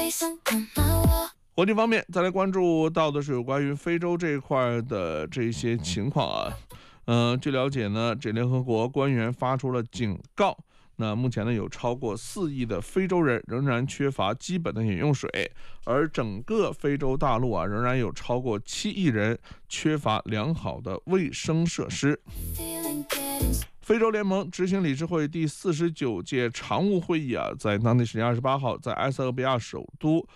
国际方面，再来关注到的是有关于非洲这一块的这些情况啊。据了解呢，这联合国官员发出了警告。那目前呢，有超过4亿的非洲人仍然缺乏基本的饮用水，而整个非洲大陆仍然有超过7亿人缺乏良好的卫生设施。非洲联盟执行理事会第49届常务会议在当地时间28号在埃塞俄比亚首都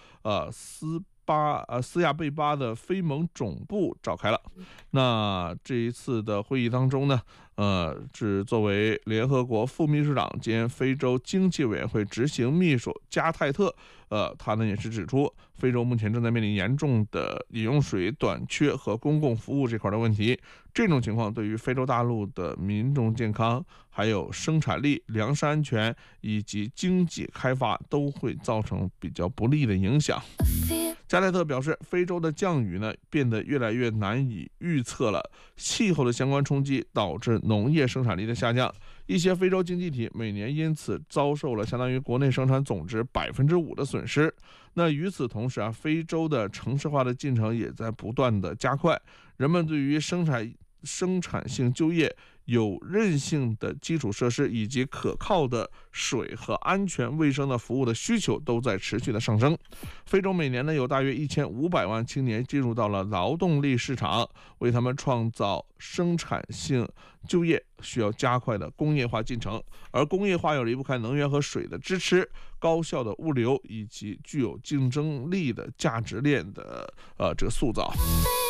斯亚贝巴的非盟总部召开了。那这一次的会议当中呢，是作为联合国副秘书长兼非洲经济委员会执行秘书加泰特，他呢也是指出，非洲目前正在面临严重的饮用水短缺和公共服务这块的问题。这种情况对于非洲大陆的民众健康、还有生产力、粮食安全以及经济开发都会造成比较不利的影响。加泰特表示，非洲的降雨呢变得越来越难以预测了，气候的相关冲击导致农业生产力的下降，一些非洲经济体每年因此遭受了相当于国内生产总值5%的损失。那与此同时非洲的城市化的进程也在不断的加快，人们对于生产性就业、有韧性的基础设施以及可靠的水和安全卫生的服务的需求都在持续的上升。非洲每年呢有大约1500万青年进入到了劳动力市场，为他们创造生产性就业需要加快的工业化进程，而工业化又离不开能源和水的支持、高效的物流以及具有竞争力的价值链的这个塑造。